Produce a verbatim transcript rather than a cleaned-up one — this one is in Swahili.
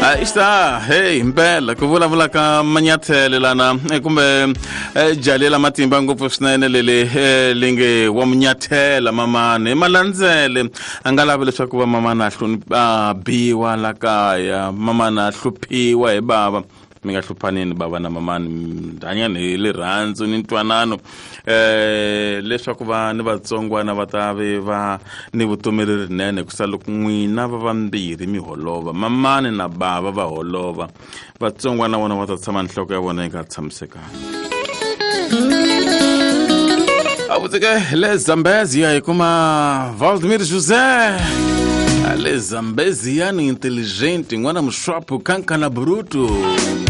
Ista hey impela kuvula vula ka manyathele lana kumbe jalela matimba ngopfu swinene lele linge wa munyathela mamane malandzele angalava leswaku va mamana hlunipa biwa la kaya mamana hluphiwa hi bava mi nga hluphanini bava na mamani ndanyana hi le rhandzu ni ntwanano eh leswaku va ni vatsongwana va ta ve va ni vutomi rinene ku sa loko n'wina va vambirhi mi holova mamani na bava va holova vatsongwana vona va ta tshama nhloko ya vona yi nga tshamisekanga. Abutseke le Zambezia hi kuma Valdemir José le Zambezia ni inteligente ngwana mshapu kankana bruto.